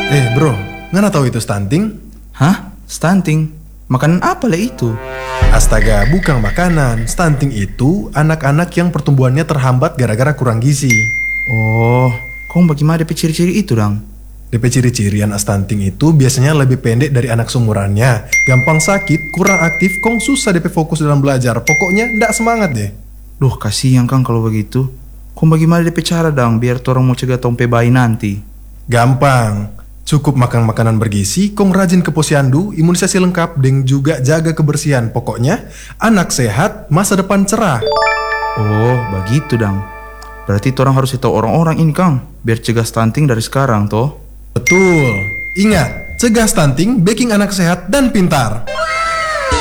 Bro, ngana tahu itu stunting? Hah? Stunting? Makanan apa lah itu? Astaga, bukan makanan. Stunting itu anak-anak yang pertumbuhannya terhambat gara-gara kurang gizi. Oh, kong bagaimana DP ciri-ciri itu dang? DP ciri-ciri anak stunting itu biasanya lebih pendek dari anak seumurannya, gampang sakit, kurang aktif, kong susah DP fokus dalam belajar. Pokoknya ndak semangat deh. Duh, kasihan kang kalau begitu. Kong bagaimana DP cara dang biar torang mau cegah tompe bayi nanti? Gampang. Cukup makan makanan bergizi, kong rajin ke posyandu, imunisasi lengkap, dan juga jaga kebersihan. Pokoknya, anak sehat, masa depan cerah. Oh, begitu dang. Berarti torang harus tahu orang-orang ini kang, biar cegah stunting dari sekarang toh. Betul. Ingat, cegah stunting, baking anak sehat dan pintar.